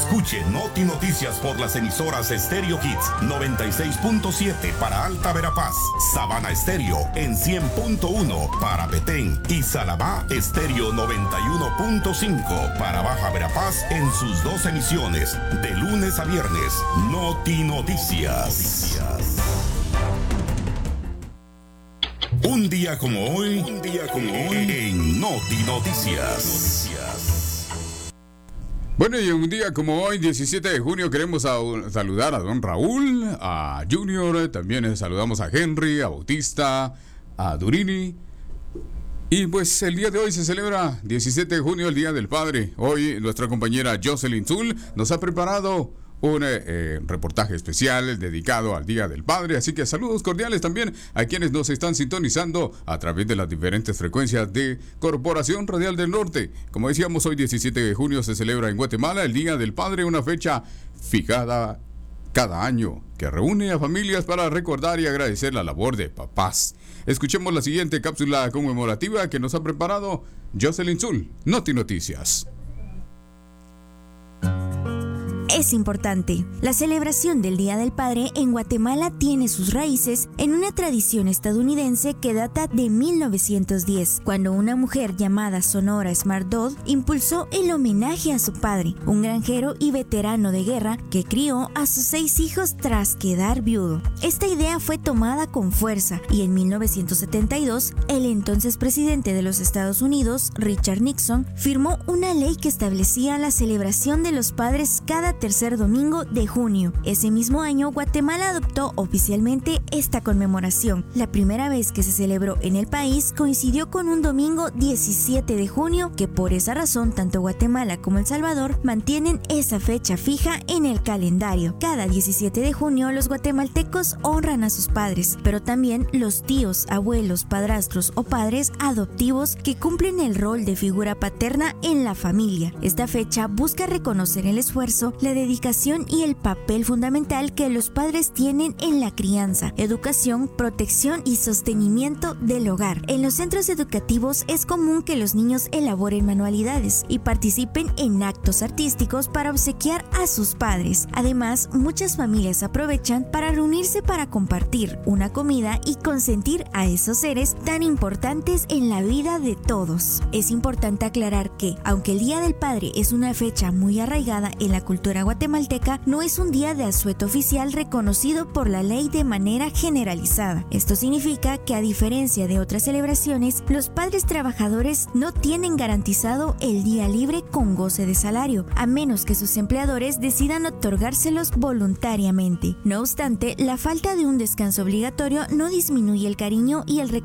Escuche Noti Noticias por las emisoras Stereo Kids 96.7 para Alta Verapaz, Sabana Estéreo en 100.1 para Petén y Salamá Estéreo 91.5 para Baja Verapaz en sus dos emisiones de lunes a viernes. Noti Noticias. Un día como hoy, en Noti Noticias. Bueno, y un día como hoy, 17 de junio, queremos saludar a don Raúl, a Junior, también saludamos a Henry, a Bautista, a Durini. Y pues el día de hoy se celebra 17 de junio, el Día del Padre. Hoy nuestra compañera Jocelyn Zul nos ha preparado un reportaje especial dedicado al Día del Padre, así que saludos cordiales también a quienes nos están sintonizando a través de las diferentes frecuencias de Corporación Radial del Norte. Como decíamos, hoy 17 de junio se celebra en Guatemala el Día del Padre, una fecha fijada cada año que reúne a familias para recordar y agradecer la labor de papás. Escuchemos la siguiente cápsula conmemorativa que nos ha preparado Jocelyn Zul, Noti Noticias. Es importante. La celebración del Día del Padre en Guatemala tiene sus raíces en una tradición estadounidense que data de 1910, cuando una mujer llamada Sonora Smart Dodd impulsó el homenaje a su padre, un granjero y veterano de guerra que crió a sus 6 hijos tras quedar viudo. Esta idea fue tomada con fuerza y en 1972, el entonces presidente de los Estados Unidos, Richard Nixon, firmó una ley que establecía la celebración de los padres cada tercer domingo de junio. Ese mismo año, Guatemala adoptó oficialmente esta conmemoración. La primera vez que se celebró en el país coincidió con un domingo 17 de junio, que por esa razón tanto Guatemala como El Salvador mantienen esa fecha fija en el calendario. Cada 17 de junio los guatemaltecos honran a sus padres, pero también los tíos, abuelos, padrastros o padres adoptivos que cumplen el rol de figura paterna en la familia. Esta fecha busca reconocer el esfuerzo, la dedicación y el papel fundamental que los padres tienen en la crianza, educación, protección y sostenimiento del hogar. En los centros educativos es común que los niños elaboren manualidades y participen en actos artísticos para obsequiar a sus padres. Además, muchas familias aprovechan para reunirse para compartir una comida y consentir a esos seres tan importantes en la vida de todos. Es importante aclarar que, aunque el Día del Padre es una fecha muy arraigada en la cultura guatemalteca, no es un día de asueto oficial reconocido por la ley de manera generalizada. Esto significa que, a diferencia de otras celebraciones, los padres trabajadores no tienen garantizado el día libre con goce de salario, a menos que sus empleadores decidan otorgárselos voluntariamente. No obstante, la falta de un descanso obligatorio no disminuye el cariño y el reconocimiento